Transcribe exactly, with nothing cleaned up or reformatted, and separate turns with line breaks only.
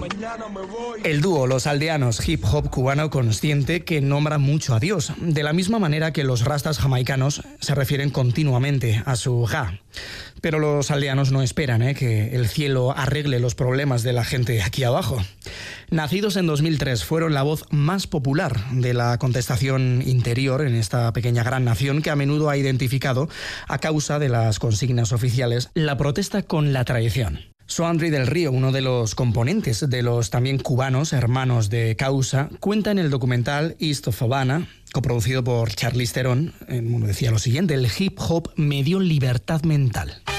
El dúo Los Aldeanos, hip hop cubano consciente que nombra mucho a Dios, de la misma manera que los rastas jamaicanos se refieren continuamente a su Ja. Pero los aldeanos no esperan ¿eh? que el cielo arregle los problemas de la gente aquí abajo. Nacidos en dos mil tres, fueron la voz más popular de la contestación interior en esta pequeña gran nación que a menudo ha identificado, a causa de las consignas oficiales, la protesta con la tradición. Soandri del Río, uno de los componentes de los también cubanos hermanos de Causa, cuenta en el documental East of Havana, coproducido por Charlize Theron, en uno decía lo siguiente: el hip hop me dio libertad mental.